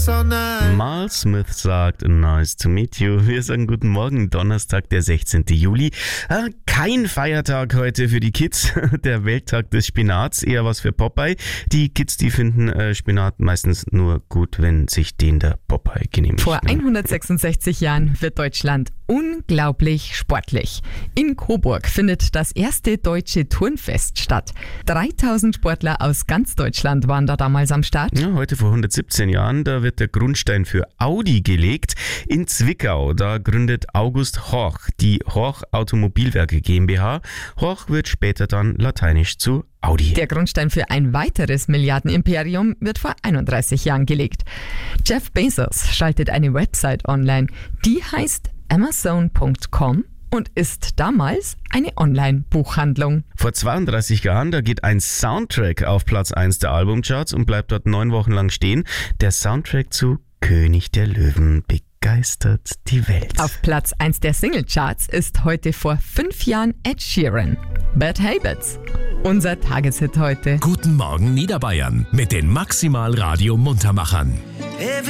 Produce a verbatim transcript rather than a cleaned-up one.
us all night. Mal Smith sagt nice to meet you. Wir sagen guten Morgen, Donnerstag, der sechzehnten Juli. Äh, kein Feiertag heute für die Kids, der Welttag des Spinats, eher was für Popeye. Die Kids, die finden äh, Spinat meistens nur gut, wenn sich den der Popeye genehmigt. Vor hundertsechsundsechzig Jahren wird Deutschland unglaublich sportlich. In Coburg findet das erste deutsche Turnfest statt. dreitausend Sportler aus ganz Deutschland waren da damals am Start. Ja, heute vor hundertsiebzehn Jahren, da wird der Grundstein für Audi gelegt. In Zwickau, da gründet August Horch die Horch Automobilwerke GmbH. Horch wird später dann lateinisch zu Audi. Der Grundstein für ein weiteres Milliardenimperium wird vor einunddreißig Jahren gelegt. Jeff Bezos schaltet eine Website online, die heißt amazon punkt com und ist damals eine Online-Buchhandlung. Vor zweiunddreißig Jahren, da geht ein Soundtrack auf Platz eins der Albumcharts und bleibt dort neun Wochen lang stehen. Der Soundtrack zu König der Löwen begeistert die Welt. Auf Platz eins der Singlecharts ist heute vor fünf Jahren Ed Sheeran. Bad Habits. Unser Tageshit heute. Guten Morgen Niederbayern mit den Maximal Radio Muntermachern.